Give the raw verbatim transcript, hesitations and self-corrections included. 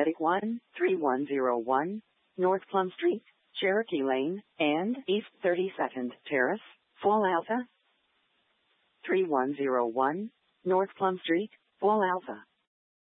Medic one, three one zero one, North Plum Street, Cherokee Lane, and East thirty-second Terrace, Fall Alpha. three one zero one, North Plum Street, Fall Alpha.